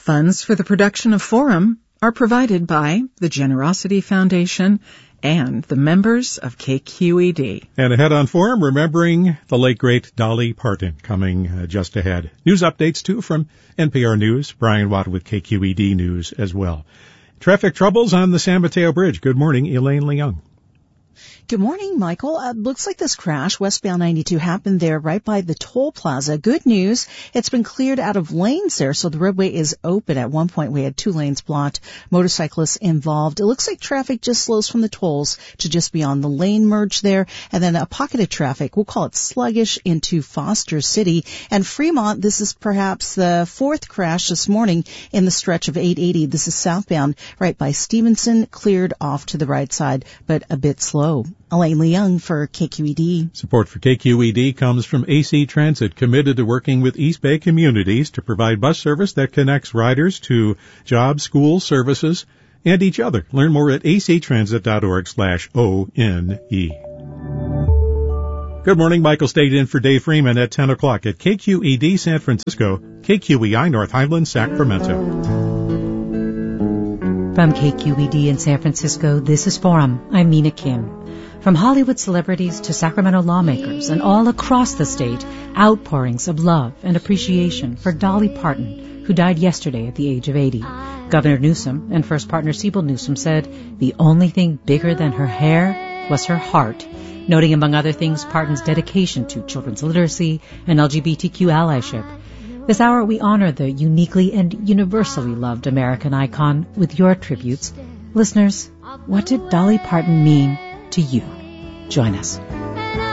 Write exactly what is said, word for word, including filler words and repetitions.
Funds for the production of Forum are provided by the Generosity Foundation and the members of K Q E D. And ahead on Forum, remembering the late, great Dolly Parton, coming uh, just ahead. News updates, too, from N P R News. Brian Watt with K Q E D News as well. Traffic troubles on the San Mateo Bridge. Good morning, Elaine Leung. Good morning, Michael. Uh, looks like this crash, westbound ninety-two, happened there right by the toll plaza. Good news, it's been cleared out of lanes there, so the roadway is open. At one point, we had two lanes blocked, motorcyclists involved. It looks like traffic just slows from the tolls to just beyond the lane merge there, and then a pocket of traffic, we'll call it sluggish, into Foster City. And Fremont, this is perhaps the fourth crash this morning in the stretch of eight eighty. This is southbound right by Stevenson, cleared off to the right side, but a bit slow. Elaine Leung for K Q E D. Support for K Q E D comes from A C Transit, committed to working with East Bay communities to provide bus service that connects riders to jobs, schools, services, and each other. Learn more at actransit.org slash O-N-E. Good morning. Michael stayed in for Dave Freeman at ten o'clock at K Q E D San Francisco, K Q E I North Highlands, Sacramento. From K Q E D in San Francisco, this is Forum. I'm Mina Kim. From Hollywood celebrities to Sacramento lawmakers and all across the state, outpourings of love and appreciation for Dolly Parton, who died yesterday at the age of eighty. Governor Newsom and First Partner Siebel Newsom said the only thing bigger than her hair was her heart, noting among other things Parton's dedication to children's literacy and L G B T Q allyship. This hour we honor the uniquely and universally loved American icon with your tributes. Listeners, what did Dolly Parton mean to you? Join us.